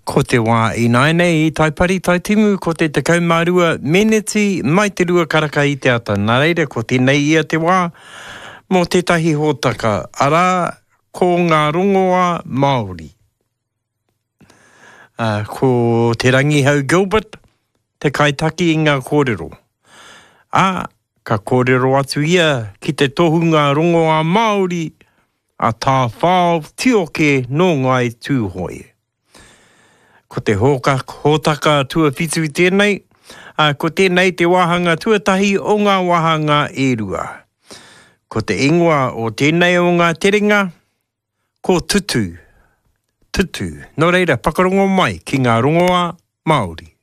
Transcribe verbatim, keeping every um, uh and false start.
Ko te wā i nai nei i taipari tai timu, ko te te kaumārua meneti, mai te rua karaka i te ata. Nā reira, ko tēnei ia te wā, mō tētahi hōtaka. Arā, ko ngā rongoa Māori. Uh, ko te Rangihau Gilbert, te kaitaki i ngā kōrero. Ā, ka kōrero atu ia ki te tohunga rongoa Māori, a tā whāo tioke no ngai tūhoi. Ko te hōka, hōtaka tua whitu i tēnei, uh, ko tēnei te wahanga tuatahi o ngā wahanga e rua. Ko te ingoa o tēnei o ngā terenga, ko tutu, tutu. Nō reira, whakarongo mai ki ngā rongoa Māori.